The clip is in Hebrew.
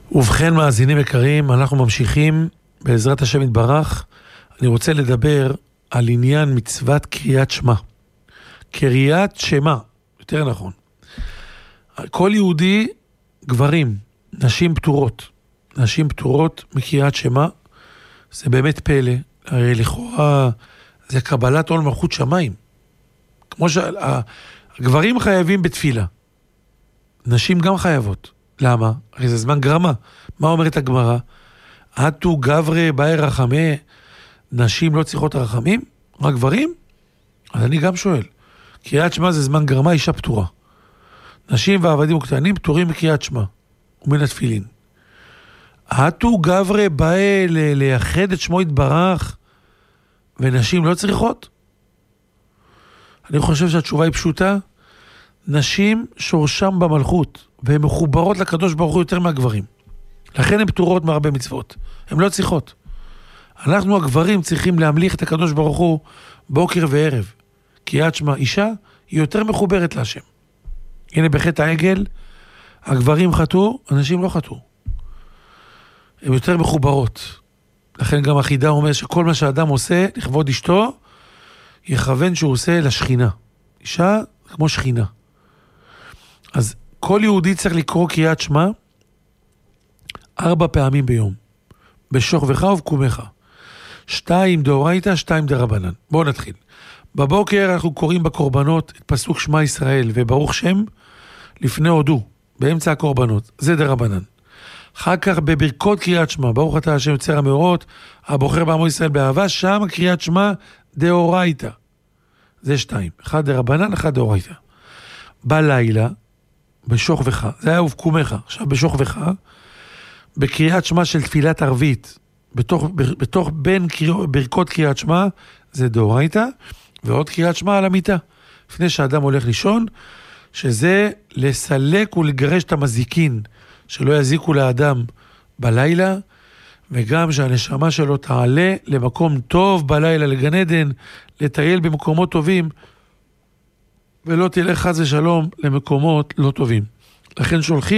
ובכן מאזינים יקרים, אנחנו ממשיכים בעזרת השם יתברך. אני רוצה לדבר על עניין מצוות קריאת שמע. קריאת שמע, יותר נכון. כל יהודי, גברים, נשים פטורות. נשים פטורות מקריאת שמע, זה באמת פלא. הרי לכאורה זה קבלת עול מלכות שמיים. כמו שהגברים חייבים בתפילה. נשים גם חייבות. למה? הרי זה זמן גרמה. מה אומרת הגמרא? עתו גברי באי רחמי, נשים לא צריכות רחמים? רק גברים? אז אני גם שואל. קריאת שמע זה זמן גרמה, אישה פטורה. נשים ועבדים וקטנים פטורים מקריאת שמע ומן התפילין. עתו גברי באי לייחד את שמו יתברך ונשים לא צריכות? אני חושב שהתשובה היא פשוטה. נשים שורשם במלכות והן מחוברות לקדוש ברוך הוא יותר מהגברים. לכן הן פטורות מהרבה מצוות. הן לא צריכות. אנחנו הגברים צריכים להמליך את הקדוש ברוך הוא בוקר וערב. קריאת שמע, אישה היא יותר מחוברת להשם. הנה בחטא העגל, הגברים חטאו, הנשים לא חטאו. הן יותר מחוברות. לכן גם החידה אומר שכל מה שאדם עושה לכבוד אשתו, יכוון שהוא עושה לשכינה. אישה כמו שכינה. אז כל יהודי צריך לקרוא קריאת שמע 4 פעמים ביום. בשוכבך ובקומך. 2 דאורייתא, 2 דרבנן. בואו נתחיל. בבוקר אנחנו קוראים בקורבנות את פסוק שמע ישראל וברוך שם לפני הודו, באמצע הקורבנות. זה דרבנן. אחר כך בברכות קריאת שמע, ברוך אתה השם יוצר המאורות, הבוחר בעמו ישראל באהבה, שם קריאת שמע דאורייתא. זה 2. 1 דרבנן, 1 דאורייתא. בלילה, בשוכבך, זה היה ובקומך, עכשיו בשוכבך, בקריאת שמע של תפילת ערבית, בתוך בין ברכות קריאת שמע, זה דאורייתא, ועוד קריאת שמע על המיטה, לפני שאדם הולך לישון, שזה לסלק ולגרש את המזיקין, שלא יזיקו לאדם בלילה, וגם שהנשמה שלו תעלה למקום טוב בלילה, לגן עדן, לטייל במקומות טובים, ולא תלך חס ושלום למקומות לא טובים. לכן שולחים